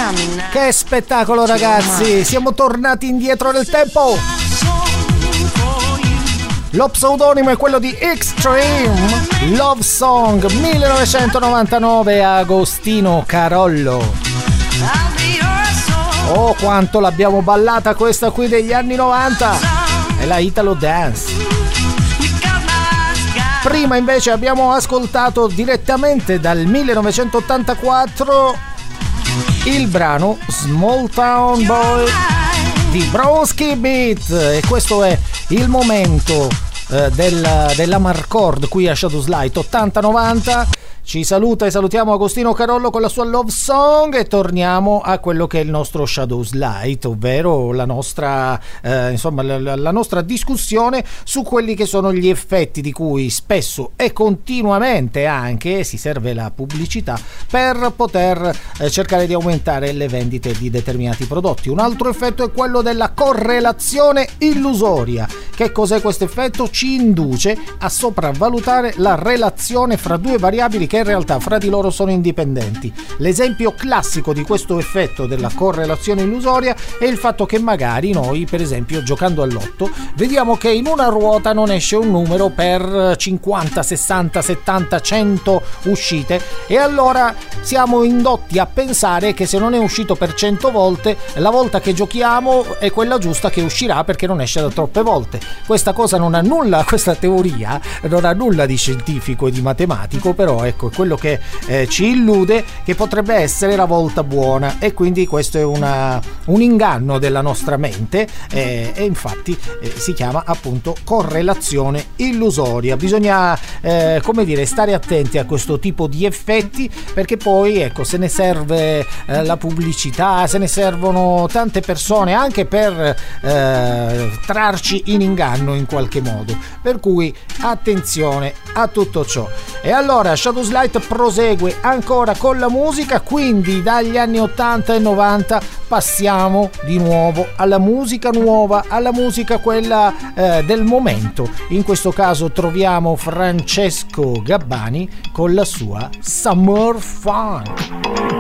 Che spettacolo, ragazzi, siamo tornati indietro nel tempo. Lo pseudonimo è quello di Extreme, Love Song 1999, Agostino Carollo. Oh, quanto l'abbiamo ballata questa qui degli anni 90, è la Italo Dance. Prima invece abbiamo ascoltato direttamente dal 1984 il brano Small Town Boy di Bronski Beat, e questo è il momento della Marcord qui a Shadows Light 80-90. Ci saluta e salutiamo Agostino Carollo con la sua Love Song e torniamo a quello che è il nostro Shadows Light, ovvero la nostra la nostra discussione su quelli che sono gli effetti di cui spesso e continuamente anche si serve la pubblicità per poter cercare di aumentare le vendite di determinati prodotti. Un altro effetto è quello della correlazione illusoria. Che cos'è questo effetto? Ci induce a sopravvalutare la relazione fra due variabili che in realtà fra di loro sono indipendenti. L'esempio classico di questo effetto della correlazione illusoria è il fatto che magari noi, per esempio, giocando al lotto, vediamo che in una ruota non esce un numero per 50, 60, 70, 100 uscite, e allora siamo indotti a pensare che se non è uscito per 100 volte, la volta che giochiamo è quella giusta che uscirà perché non esce da troppe volte. Questa cosa non ha nulla, questa teoria non ha nulla di scientifico e di matematico, però ecco quello che ci illude che potrebbe essere la volta buona, e quindi questo è un inganno della nostra mente, e infatti si chiama appunto correlazione illusoria. Bisogna stare attenti a questo tipo di effetti, perché poi ecco se ne serve la pubblicità, se ne servono tante persone anche per trarci in inganno in qualche modo, per cui attenzione a tutto ciò. E allora Shadows Light prosegue ancora con la musica, quindi dagli anni 80 e 90 passiamo di nuovo alla musica nuova, alla musica quella del momento. In questo caso troviamo Francesco Gabbani con la sua Summer Fun.